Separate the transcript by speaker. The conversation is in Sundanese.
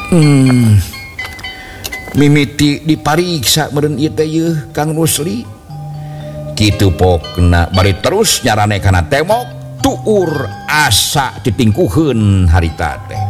Speaker 1: mimiti dipariksa meureun ieu teh Kang Rusli kitu pokna bari terus nyarane kana tembok tuur asa ditingkuheun harita teh